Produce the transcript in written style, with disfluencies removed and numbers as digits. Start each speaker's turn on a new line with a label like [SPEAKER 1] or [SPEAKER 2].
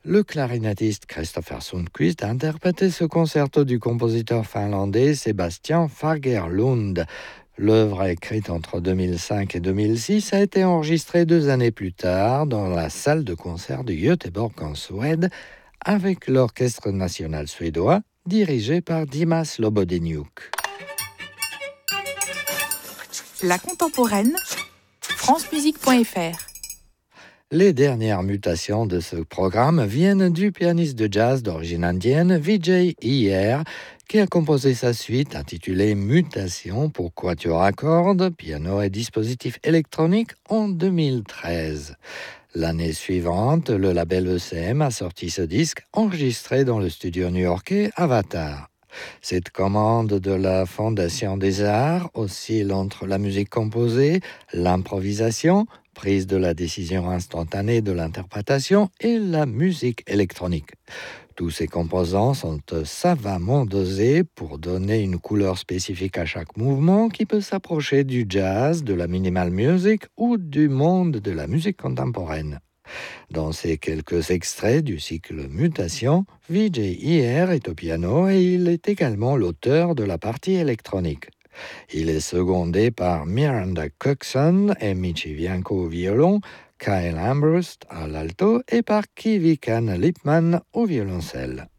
[SPEAKER 1] Le clarinettiste Christopher Sundquist a interprété ce concerto du compositeur finlandais Sebastian Fagerlund. L'œuvre, écrite entre 2005 et 2006, a été enregistrée 2 années plus tard dans la salle de concert de Göteborg en Suède avec l'Orchestre national suédois dirigé par Dimas Lobodeniuk.
[SPEAKER 2] La contemporaine, francemusique.fr.
[SPEAKER 1] Les dernières mutations de ce programme viennent du pianiste de jazz d'origine indienne Vijay Iyer, qui a composé sa suite intitulée Mutation pour quatuor à cordes, piano et dispositifs électroniques en 2013. L'année suivante, le label ECM a sorti ce disque enregistré dans le studio new-yorkais Avatar. Cette commande de la Fondation des Arts oscille entre la musique composée, l'improvisation, prise de la décision instantanée de l'interprétation et la musique électronique. Tous ces composants sont savamment dosés pour donner une couleur spécifique à chaque mouvement qui peut s'approcher du jazz, de la minimal music ou du monde de la musique contemporaine. Dans ces quelques extraits du cycle Mutation, Vijay Iyer est au piano et il est également l'auteur de la partie électronique. Il est secondé par Miranda Coxon et Michi Bianco au violon, Kyle Ambrust à l'alto et par Kivikan Lipman au violoncelle.